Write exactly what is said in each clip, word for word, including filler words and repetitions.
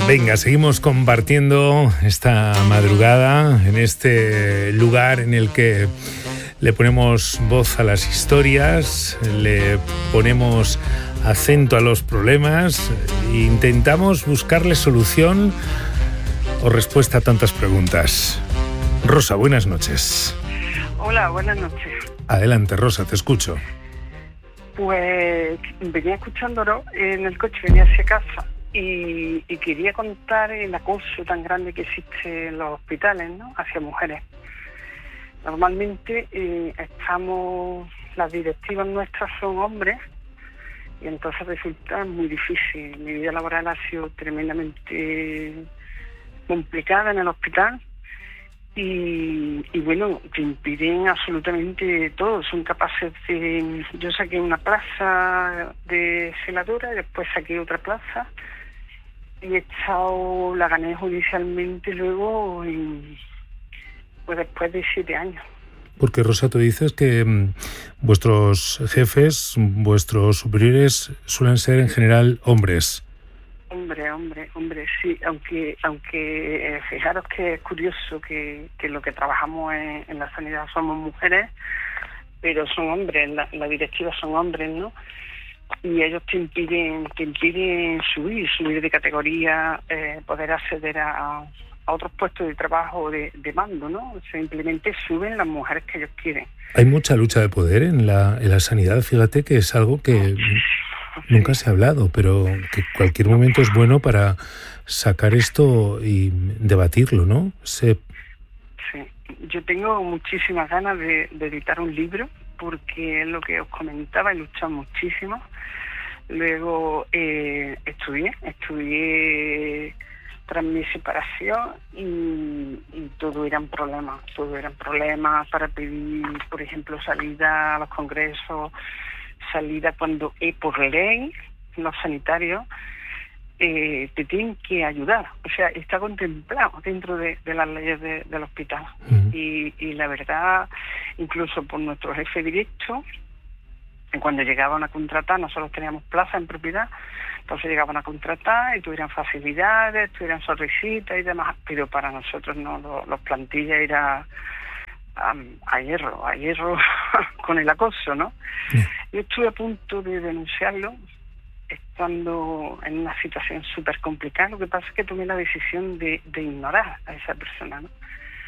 Venga, seguimos compartiendo esta madrugada en este lugar en el que le ponemos voz a las historias, le ponemos acento a los problemas e intentamos buscarle solución o respuesta a tantas preguntas. Rosa, buenas noches. Hola, buenas noches. Adelante, Rosa, te escucho. Pues venía escuchándolo en el coche, venía hacia casa y, y quería contar el acoso tan grande que existe en los hospitales, ¿no?, hacia mujeres. Normalmente eh, estamos, las directivas nuestras son hombres y entonces resulta muy difícil. Mi vida laboral ha sido tremendamente complicada en el hospital. Y, y bueno, te impiden absolutamente todo. Son capaces de... Yo saqué una plaza de celadora y después saqué otra plaza y he estado, la gané judicialmente luego y, pues después de siete años. Porque, Rosa, tú dices que mmm, vuestros jefes, vuestros superiores suelen ser en general hombres. Hombre, hombre, hombre, sí, aunque aunque eh, fijaros que es curioso que, que lo que trabajamos en, en la sanidad somos mujeres, pero son hombres, la, la directiva son hombres, ¿no? Y ellos te impiden, te impiden subir, subir de categoría, eh, poder acceder a, a otros puestos de trabajo de, de mando, ¿no? Simplemente suben las mujeres que ellos quieren. Hay mucha lucha de poder en la, en la sanidad, fíjate que es algo que... Nunca se ha hablado, pero que cualquier momento es bueno para sacar esto y debatirlo, ¿no? Se... Sí, yo tengo muchísimas ganas de, de editar un libro, porque es lo que os comentaba, he luchado muchísimo. Luego eh, estudié, estudié tras mi separación y, y todo eran problemas, todo eran problemas para pedir, por ejemplo, salida a los congresos, salida cuando eh, por ley los sanitarios eh, te tienen que ayudar, o sea, está contemplado dentro de, de las leyes de, del hospital. Uh-huh. y, y la verdad, incluso por nuestro jefe directo, cuando llegaban a contratar, nosotros teníamos plaza en propiedad, entonces llegaban a contratar y tuvieran facilidades, tuvieran sonrisitas y demás, pero para nosotros no, los, los plantillas era A, a hierro, a hierro con el acoso, ¿no? Sí. Yo estuve a punto de denunciarlo estando en una situación súper complicada. Lo que pasa es que tomé la decisión de, de ignorar a esa persona, ¿no?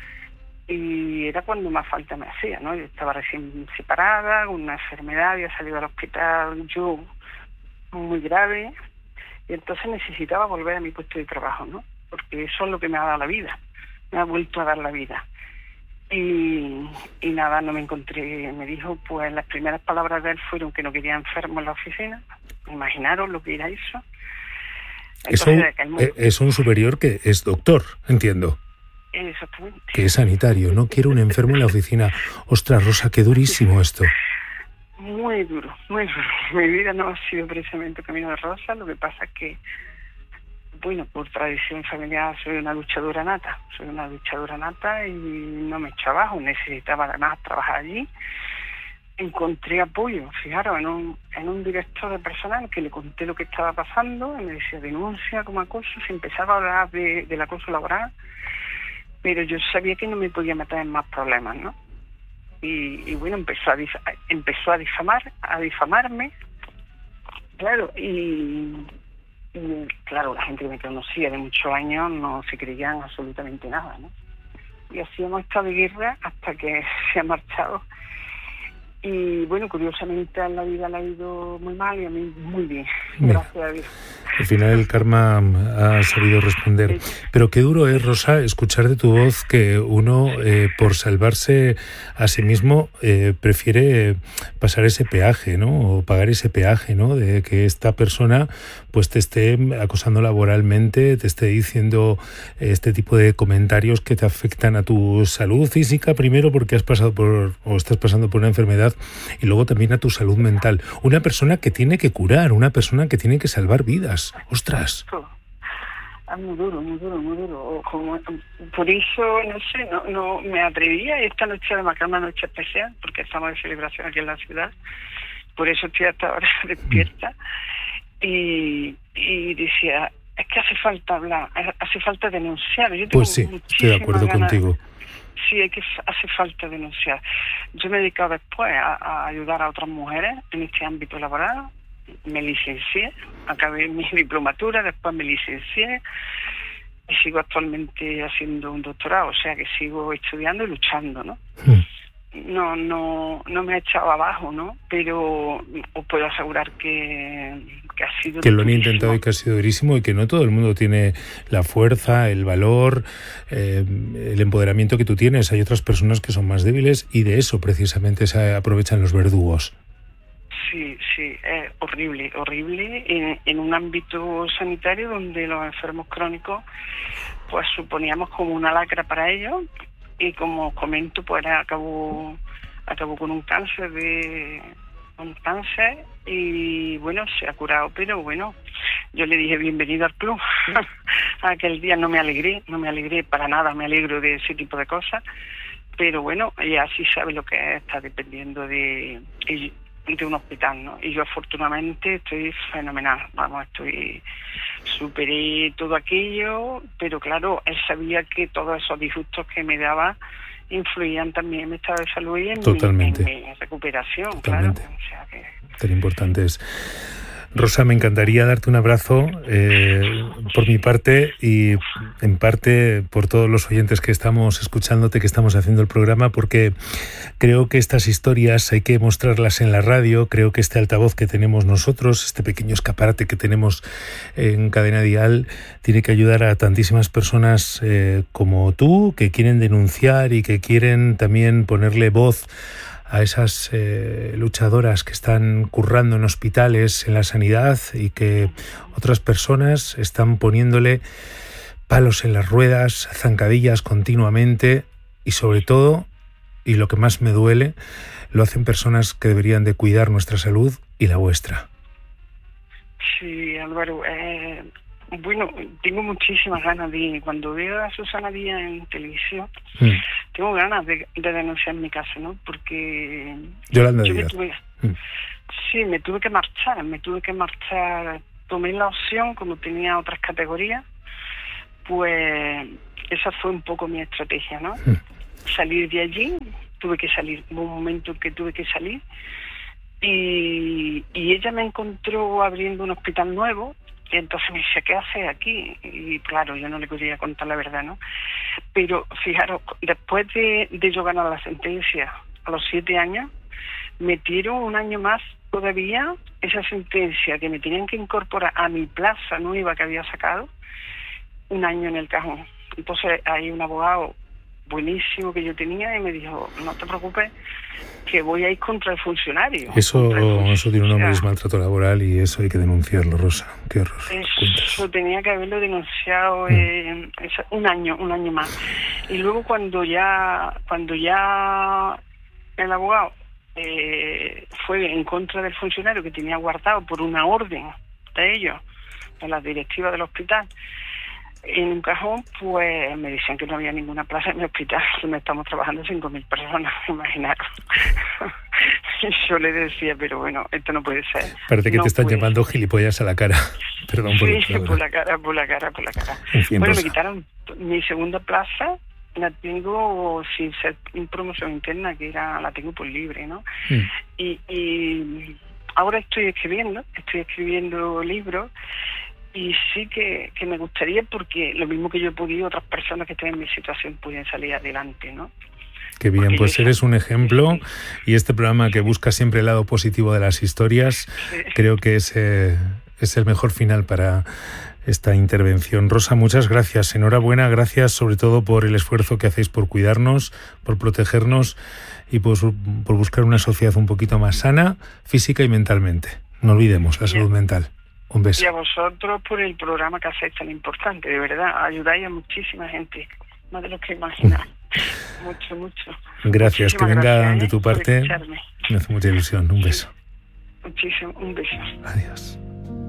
Y era cuando más falta me hacía, ¿no? Yo estaba recién separada, con una enfermedad, había salido al hospital yo muy grave, y entonces necesitaba volver a mi puesto de trabajo, ¿no? Porque eso es lo que me ha dado la vida, me ha vuelto a dar la vida. Y, y nada, no me encontré. Me dijo, pues las primeras palabras de él fueron que no quería enfermo en la oficina. Imaginaros lo que era eso. Entonces, eso el... es un superior que es doctor, entiendo. Exactamente. Que es sanitario, no quiero un enfermo en la oficina. Ostras, Rosa, qué durísimo esto. Muy duro, muy duro. Mi vida no ha sido precisamente camino de rosa, lo que pasa es que bueno, por tradición familiar soy una luchadora nata, soy una luchadora nata y no me eché abajo, necesitaba además trabajar allí. Encontré apoyo, fijaros, en un, en un director de personal que le conté lo que estaba pasando, y me decía denuncia como acoso, se empezaba a hablar de, del acoso laboral, pero yo sabía que no me podía meter en más problemas, ¿no? Y, y bueno, empezó a, dif- empezó a difamar, a difamarme, claro, y... Y, claro, la gente que me conocía de muchos años no se creían absolutamente nada, ¿no? Y así hemos estado de guerra hasta que se ha marchado. Y bueno, curiosamente a la vida le ha ido muy mal y a mí muy bien, gracias a Dios. Al final el karma ha sabido responder. Pero qué duro es, Rosa, escuchar de tu voz que uno, eh, por salvarse a sí mismo, eh, prefiere pasar ese peaje, ¿no? O pagar ese peaje, ¿no? De que esta persona pues te esté acosando laboralmente, te esté diciendo este tipo de comentarios que te afectan a tu salud física, primero porque has pasado por o estás pasando por una enfermedad, y luego también a tu salud mental. Una persona que tiene que curar, una persona que tiene que salvar vidas. ¡Ostras! Es muy duro, muy duro, muy duro. Como, por eso, no sé, no, no me atrevía. Esta noche además que es una noche especial, porque estamos de celebración aquí en la ciudad. Por eso estoy hasta ahora despierta. Y, y decía, es que hace falta hablar, hace falta denunciar. Yo tengo pues sí, estoy de acuerdo ganas, contigo. Sí, hay que hace falta denunciar. Yo me he dedicado después a, a ayudar a otras mujeres en este ámbito laboral. Me licencié, acabé mi diplomatura, después me licencié y sigo actualmente haciendo un doctorado, o sea que sigo estudiando y luchando, ¿no? Mm. No, no, no me ha echado abajo, ¿no? Pero os puedo asegurar que, que ha sido que lo han intentado y que ha sido durísimo y que no todo el mundo tiene la fuerza, el valor, eh, el empoderamiento que tú tienes. Hay otras personas que son más débiles y de eso precisamente se aprovechan los verdugos. Sí, sí, es horrible, horrible en, en un ámbito sanitario donde los enfermos crónicos pues suponíamos como una lacra para ellos. Y como comento, pues acabó, acabó con un cáncer de un cáncer y bueno, se ha curado, pero bueno, yo le dije bienvenido al club. Aquel día no me alegré, no me alegré para nada, me alegro de ese tipo de cosas, pero bueno, ella sí sabe lo que es, está dependiendo de, de un hospital, ¿no? Y yo afortunadamente estoy fenomenal, vamos, estoy superé todo aquello, pero claro, él sabía que todos esos disgustos que me daba influían también en mi estado de salud y en, Totalmente. Mi, en mi recuperación. Totalmente. Claro. O sea que... Tan importante es. Rosa, me encantaría darte un abrazo eh, por mi parte y en parte por todos los oyentes que estamos escuchándote, que estamos haciendo el programa, porque creo que estas historias hay que mostrarlas en la radio. Creo que este altavoz que tenemos nosotros, este pequeño escaparate que tenemos en Cadena Dial, tiene que ayudar a tantísimas personas eh, como tú, que quieren denunciar y que quieren también ponerle voz a esas eh, luchadoras que están currando en hospitales, en la sanidad, y que otras personas están poniéndole palos en las ruedas, zancadillas continuamente, y sobre todo, y lo que más me duele, lo hacen personas que deberían de cuidar nuestra salud y la vuestra. Sí, Álvaro, eh, bueno, tengo muchísimas ganas de, cuando veo a Susana Díaz en televisión, mm. tengo ganas de, de denunciar mi caso, ¿no? Porque Yolanda yo Díaz. me tuve, mm. sí, me tuve que marchar, me tuve que marchar, tomé la opción, como tenía otras categorías, pues esa fue un poco mi estrategia, ¿no? Mm. Salir de allí, tuve que salir, hubo un momento en que tuve que salir, y, y ella me encontró abriendo un hospital nuevo. Y entonces me dice, ¿qué haces aquí? Y claro, yo no le quería contar la verdad, ¿no? Pero fijaros, después de, de yo ganar la sentencia a los siete años, metieron un año más todavía esa sentencia que me tenían que incorporar a mi plaza nueva que había sacado, un año en el cajón. Entonces hay un abogado buenísimo que yo tenía y me dijo, no te preocupes, que voy a ir contra el funcionario. Eso, el funcionario. eso tiene un nombre, es maltrato laboral, y eso hay que denunciarlo, Rosa. Qué horror. Eso tenía que haberlo denunciado mm. eh, un año, un año más. Y luego cuando ya, cuando ya el abogado eh, fue en contra del funcionario que tenía guardado por una orden de ellos, de la directiva del hospital, en un cajón, pues me decían que no había ninguna plaza en mi hospital, que me estamos trabajando cinco mil personas, imaginaros. Y yo le decía, pero bueno, esto no puede ser. Parece que no te están puede. llamando gilipollas a la cara. Perdón por sí, por la cara, por la cara, por la cara. En fin, bueno, Rosa. Me quitaron mi segunda plaza, la tengo sin ser en promoción interna, que era la tengo por libre, ¿no? Mm. Y, y ahora estoy escribiendo, estoy escribiendo libros. Y sí que, que me gustaría, porque lo mismo que yo he podido, otras personas que estén en mi situación pueden salir adelante, ¿no? Qué bien, porque pues yo... eres un ejemplo, sí. Y este programa que busca siempre el lado positivo de las historias, sí. Creo que es, eh, es el mejor final para esta intervención. Rosa, muchas gracias, enhorabuena, gracias sobre todo por el esfuerzo que hacéis por cuidarnos, por protegernos y por, por buscar una sociedad un poquito más sana, física y mentalmente. No olvidemos la salud yeah. mental. Un beso. Y a vosotros por el programa que hacéis tan importante, de verdad, ayudáis a muchísima gente, más de lo que imagináis. mucho, mucho. Gracias, Muchísimas que venga gracias, de tu parte. Me hace mucha ilusión. Un beso. Muchísimo, un beso. Adiós.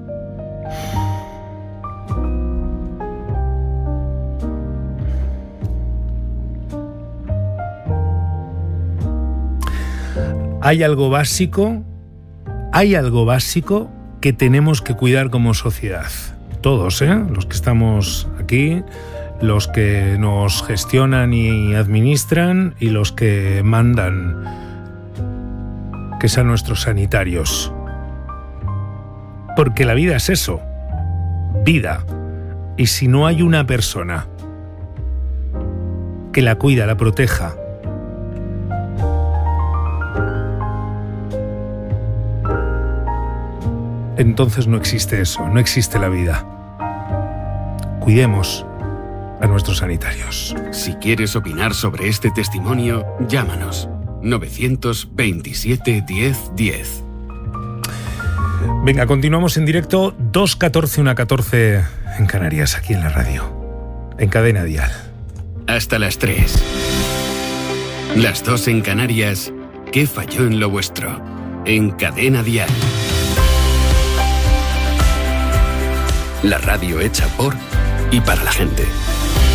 Hay algo básico, hay algo básico que tenemos que cuidar como sociedad. todos, ¿eh? Los que estamos aquí, los que nos gestionan y administran y los que mandan, que sean nuestros sanitarios. Porque la vida es eso, vida. Y si no hay una persona que la cuida, la proteja, entonces no existe eso, no existe la vida. Cuidemos a nuestros sanitarios. Si quieres opinar sobre este testimonio, llámanos novecientos veintisiete diez diez. Venga, continuamos en directo, dos catorce, una catorce en Canarias, aquí en la radio, en Cadena Dial. Hasta las tres. Las dos en Canarias. ¿Qué falló en lo vuestro? En Cadena Dial. La radio hecha por y para la gente.